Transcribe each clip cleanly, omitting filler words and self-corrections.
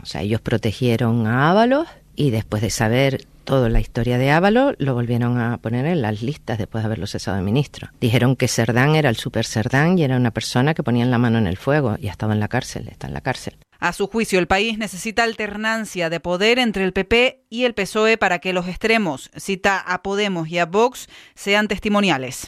O sea, ellos protegieron a Ábalos y después de saber toda la historia de Ábalos, lo volvieron a poner en las listas después de haberlo cesado de ministro. Dijeron que Cerdán era el super Cerdán y era una persona que ponía la mano en el fuego y ha estado en la cárcel, está en la cárcel. A su juicio, el país necesita alternancia de poder entre el PP y el PSOE para que los extremos, cita a Podemos y a Vox, sean testimoniales.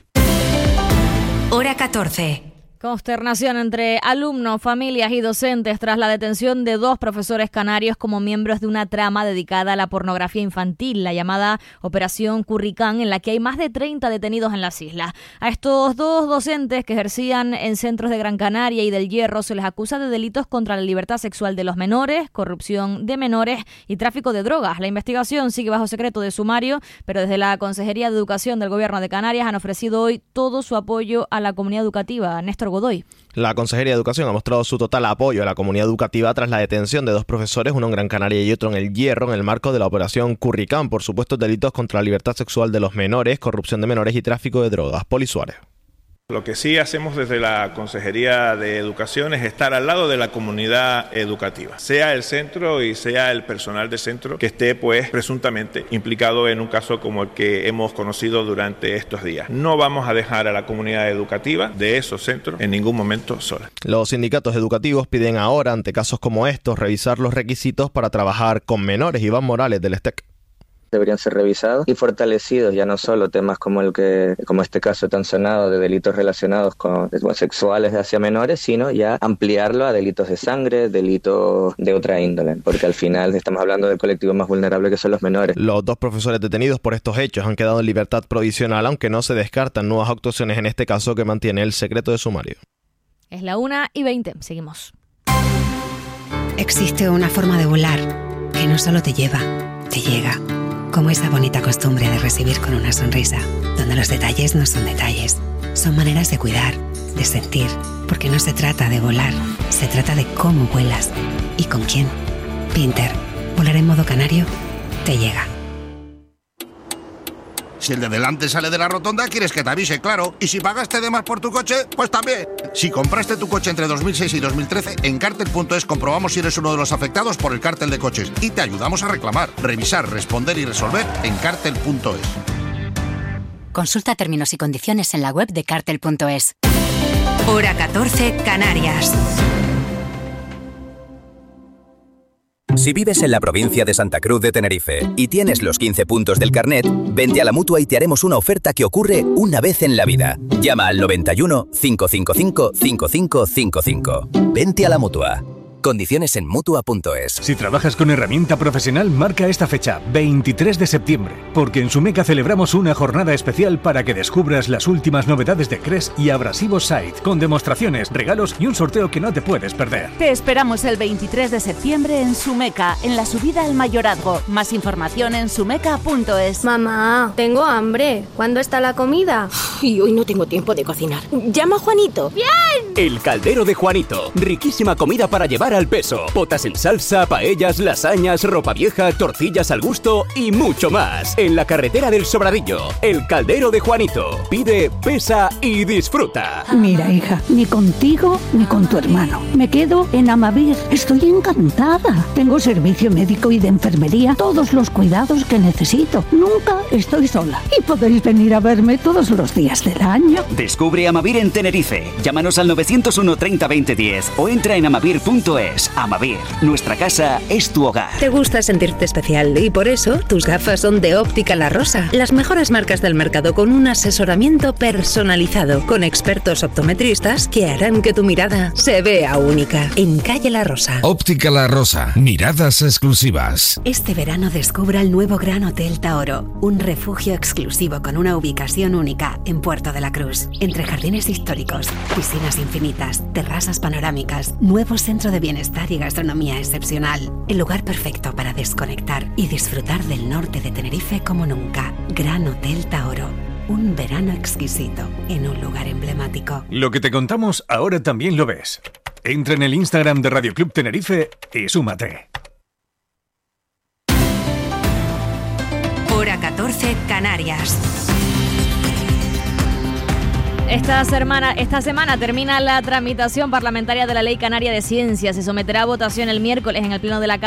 Hora 14. Consternación entre alumnos, familias y docentes tras la detención de 2 profesores canarios como miembros de una trama dedicada a la pornografía infantil, la llamada Operación Curricán, en la que hay más de 30 detenidos en las islas. A estos 2 docentes que ejercían en centros de Gran Canaria y del Hierro se les acusa de delitos contra la libertad sexual de los menores, corrupción de menores y tráfico de drogas. La investigación sigue bajo secreto de sumario, pero desde la Consejería de Educación del Gobierno de Canarias han ofrecido hoy todo su apoyo a la comunidad educativa. Néstor Godoy. La Consejería de Educación ha mostrado su total apoyo a la comunidad educativa tras la detención de 2 profesores, uno en Gran Canaria y otro en el Hierro, en el marco de la Operación Curricán por supuestos delitos contra la libertad sexual de los menores, corrupción de menores y tráfico de drogas. Poli Suárez. Lo que sí hacemos desde la Consejería de Educación es estar al lado de la comunidad educativa, sea el centro y sea el personal de centro que esté presuntamente implicado en un caso como el que hemos conocido durante estos días. No vamos a dejar a la comunidad educativa de esos centros en ningún momento sola. Los sindicatos educativos piden ahora, ante casos como estos, revisar los requisitos para trabajar con menores. Iván Morales, del STEC. Deberían ser revisados y fortalecidos, ya no solo temas como este caso tan sonado de delitos relacionados con sexuales hacia menores, sino ya ampliarlo a delitos de sangre, delitos de otra índole, porque al final estamos hablando del colectivo más vulnerable que son los menores. Los 2 profesores detenidos por estos hechos han quedado en libertad provisional, aunque no se descartan nuevas actuaciones en este caso que mantiene el secreto de sumario. Es la 1:20, seguimos. Existe una forma de volar que no solo te lleva, te llega. Como esa bonita costumbre de recibir con una sonrisa, donde los detalles no son detalles, son maneras de cuidar, de sentir, porque no se trata de volar, se trata de cómo vuelas y con quién. Pinter, volar en modo canario, te llega. Si el de delante sale de la rotonda, quieres que te avise, claro. Y si pagaste de más por tu coche, pues también. Si compraste tu coche entre 2006 y 2013, en Cartel.es comprobamos si eres uno de los afectados por el cártel de coches y te ayudamos a reclamar, revisar, responder y resolver en Cartel.es. Consulta términos y condiciones en la web de Cartel.es. Hora 14, Canarias. Si vives en la provincia de Santa Cruz de Tenerife y tienes los 15 puntos del carnet, vente a la Mutua y te haremos una oferta que ocurre una vez en la vida. Llama al 91 555 5555. Vente a la Mutua. Condiciones en Mutua.es. Si trabajas con herramienta profesional, marca esta fecha, 23 de septiembre, porque en Sumeca celebramos una jornada especial para que descubras las últimas novedades de Cres y Abrasivos Site, con demostraciones, regalos y un sorteo que no te puedes perder. Te esperamos el 23 de septiembre en Sumeca, en la subida al Mayorazgo. Más información en sumeca.es. Mamá, tengo hambre. ¿Cuándo está la comida? Y hoy no tengo tiempo de cocinar. Llama a Juanito. ¡Bien! El Caldero de Juanito. Riquísima comida para llevar al peso. Potas en salsa, paellas, lasañas, ropa vieja, tortillas al gusto y mucho más. En la carretera del Sobradillo. El Caldero de Juanito. Pide, pesa y disfruta. Mira, hija, ni contigo ni con tu hermano. Me quedo en Amavir. Estoy encantada. Tengo servicio médico y de enfermería. Todos los cuidados que necesito. Nunca estoy sola. Y podéis venir a verme todos los días del año. Descubre Amavir en Tenerife. Llámanos al 901 30 20 10 o entra en amavir.es. Amavir, nuestra casa es tu hogar. Te gusta sentirte especial y por eso tus gafas son de Óptica La Rosa. Las mejores marcas del mercado con un asesoramiento personalizado con expertos optometristas que harán que tu mirada se vea única. En Calle La Rosa. Óptica La Rosa, miradas exclusivas. Este verano descubra el nuevo Gran Hotel Taoro, un refugio exclusivo con una ubicación única en Puerto de la Cruz, entre jardines históricos, piscinas infinitas, terrazas panorámicas, nuevo centro de bienestar y gastronomía excepcional. El lugar perfecto para desconectar y disfrutar del norte de Tenerife como nunca. Gran Hotel Taoro. Un verano exquisito en un lugar emblemático. Lo que te contamos ahora también lo ves. Entra en el Instagram de Radio Club Tenerife y súmate. Hora 14, Canarias. Esta semana termina la tramitación parlamentaria de la Ley Canaria de Ciencia. Se someterá a votación el miércoles en el Pleno de la Cámara.